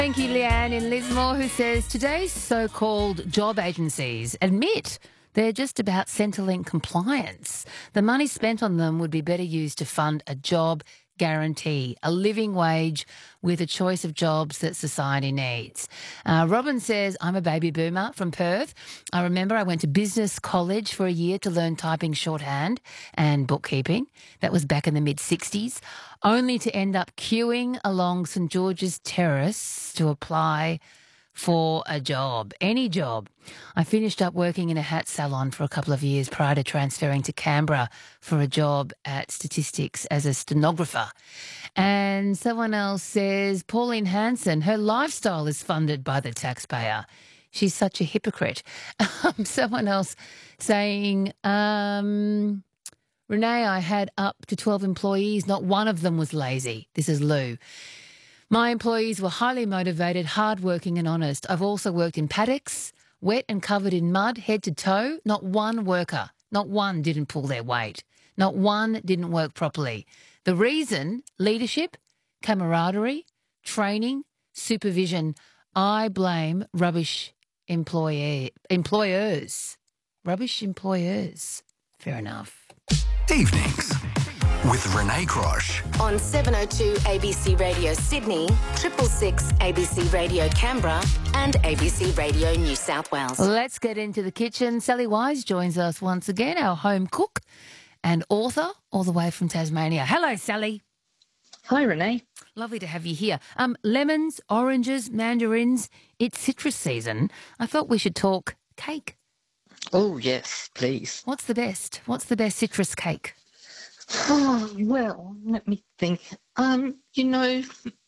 Thank you, Leanne in Lismore, who says today's so-called job agencies admit they're just about Centrelink compliance. The money spent on them would be better used to fund a job guarantee, a living wage with a choice of jobs that society needs. Robin says, I'm a baby boomer from Perth. I remember I went to business college for a year to learn typing shorthand and bookkeeping. That was back in the mid-60s, only to end up queuing along St George's Terrace to apply for a job, any job. I finished up working in a hat salon for a couple of years prior to transferring to Canberra for a job at Statistics as a stenographer. And someone else says, Pauline Hanson, her lifestyle is funded by the taxpayer. She's such a hypocrite. Someone else saying, Renee, I had up to 12 employees. Not one of them was lazy. This is Lou. My employees were highly motivated, hardworking and honest. I've also worked in paddocks, wet and covered in mud, head to toe. Not one worker, not one didn't pull their weight. Not one didn't work properly. The reason, leadership, camaraderie, training, supervision. I blame rubbish employers. Rubbish employers. Fair enough. Evenings with Renee Crosh. On 702 ABC Radio Sydney, 666 ABC Radio Canberra and ABC Radio New South Wales. Let's get into the kitchen. Sally Wise joins us once again, our home cook and author all the way from Tasmania. Hello, Sally. Hi, Renee. Lovely to have you here. Lemons, oranges, mandarins, it's citrus season. I thought we should talk cake. Oh, yes, please. What's the best? What's the best citrus cake? Oh, well, let me think.